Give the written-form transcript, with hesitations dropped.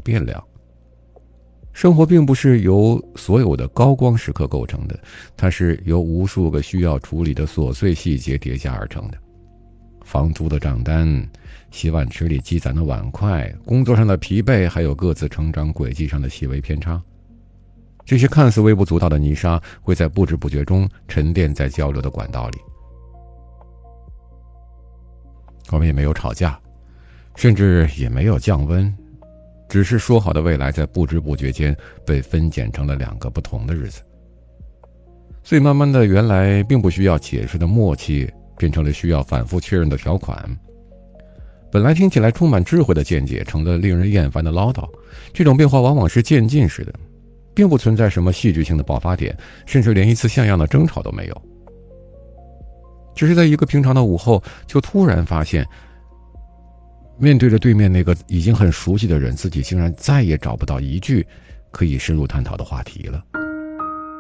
变量。生活并不是由所有的高光时刻构成的，它是由无数个需要处理的琐碎细节叠加而成的。房租的账单，洗碗池里积攒的碗筷，工作上的疲惫，还有各自成长轨迹上的细微偏差。这些看似微不足道的泥沙，会在不知不觉中沉淀在交流的管道里。我们也没有吵架，甚至也没有降温，只是说好的未来在不知不觉间被分拣成了两个不同的日子。所以慢慢的，原来并不需要解释的默契变成了需要反复确认的条款。本来听起来充满智慧的见解成了令人厌烦的唠叨。这种变化往往是渐进式的，并不存在什么戏剧性的爆发点，甚至连一次像样的争吵都没有。只是在一个平常的午后，就突然发现，面对着对面那个已经很熟悉的人，自己竟然再也找不到一句可以深入探讨的话题了。